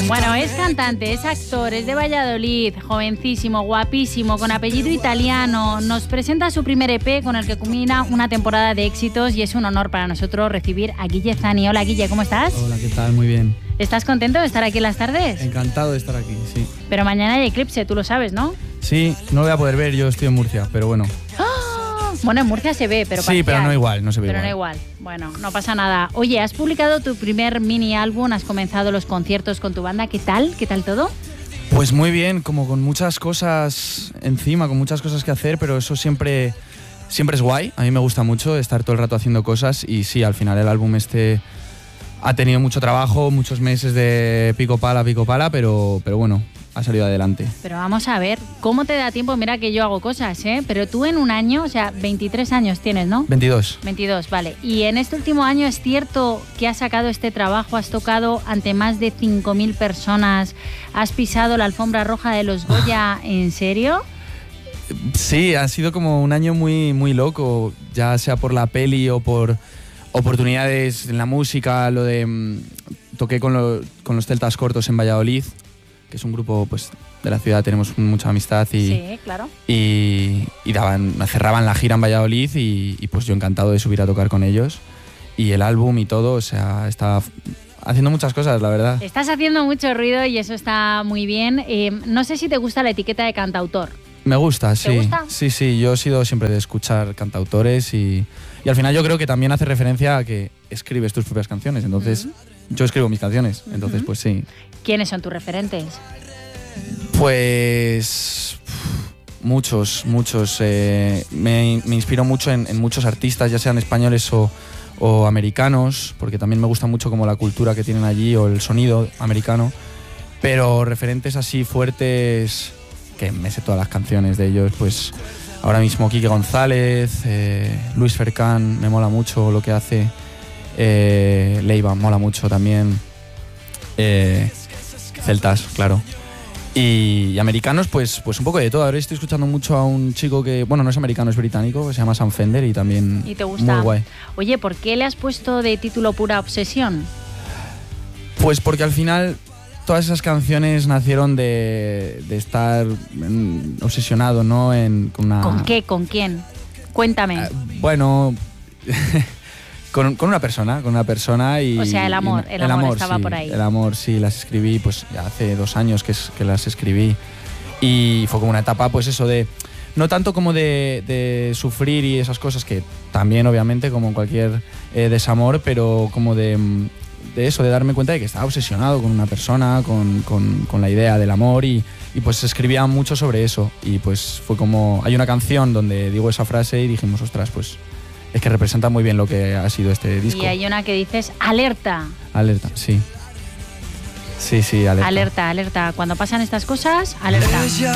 Bueno, es cantante, es actor, es de Valladolid, jovencísimo, guapísimo, con apellido italiano. Nos presenta su primer EP con el que culmina una temporada de éxitos y es un honor para nosotros recibir a Guille Zani. Hola Guille, ¿cómo estás? Hola, ¿qué tal? Muy bien. ¿Estás contento de estar aquí en las tardes? Encantado de estar aquí, sí. Pero mañana hay eclipse, tú lo sabes, ¿no? Sí, no lo voy a poder ver, yo estoy en Murcia, pero bueno. Bueno, en Murcia se ve, pero sí, parcial. pero no igual, no se ve pero igual. no igual. Bueno, no pasa nada. Oye, has publicado tu primer mini álbum, has comenzado los conciertos con tu banda. ¿Qué tal? ¿Qué tal todo? Pues muy bien, como con muchas cosas encima, con muchas cosas que hacer, pero eso siempre es guay. A mí me gusta mucho estar todo el rato haciendo cosas y sí, al final el álbum ha tenido mucho trabajo, muchos meses de pico pala, pero bueno, ha salido adelante. Pero vamos a ver, ¿cómo te da tiempo? Mira que yo hago cosas, ¿eh? Pero tú en un año, o sea, 23 años tienes, ¿no? 22. 22, vale. Y en este último año es cierto que has sacado este trabajo, has tocado ante más de 5.000 personas, has pisado la alfombra roja de los Goya, ¿en serio? Sí, ha sido como un año muy, muy loco, ya sea por la peli o por oportunidades en la música, toqué con los Celtas Cortos en Valladolid, que es un grupo pues de la ciudad, tenemos mucha amistad sí, claro. y cerraban la gira en Valladolid y pues yo encantado de subir a tocar con ellos y el álbum y todo, o sea, está haciendo muchas cosas, la verdad. Estás haciendo mucho ruido y eso está muy bien. No sé si te gusta la etiqueta de cantautor. Me gusta, sí. ¿Te gusta? Sí, yo he sido siempre de escuchar cantautores y al final yo creo que también hace referencia a que escribes tus propias canciones, entonces yo escribo mis canciones, entonces pues sí. ¿Quiénes son tus referentes? Pues muchos. Me inspiro mucho en muchos artistas, ya sean españoles o americanos, porque también me gusta mucho como la cultura que tienen allí o el sonido americano, pero referentes así fuertes, que me sé todas las canciones de ellos, pues ahora mismo Quique González, Luis Fercán, me mola mucho lo que hace, Leiva, mola mucho también, Celtas, claro. Y americanos, pues un poco de todo. Ahora estoy escuchando mucho a un chico que, bueno, no es americano, es británico, que se llama Sam Fender y también ¿Y te gusta? muy guay. Oye, ¿por qué le has puesto de título Pura Obsesión? Pues porque al final todas esas canciones nacieron de estar obsesionado, ¿no? ¿Con qué? ¿Con quién? Cuéntame. Bueno, con una persona y... O sea, el amor estaba sí, por ahí. El amor, sí, las escribí pues ya hace 2 años que las escribí y fue como una etapa pues eso de... No tanto como de sufrir y esas cosas que también obviamente como en cualquier desamor, pero como de eso, de darme cuenta de que estaba obsesionado con una persona, con la idea del amor y pues escribía mucho sobre eso y pues fue como... Hay una canción donde digo esa frase y dijimos, ostras, pues es que representa muy bien lo que ha sido este disco. Y hay una que dices, alerta. Alerta, sí. Sí, alerta. Alerta. Cuando pasan estas cosas, alerta.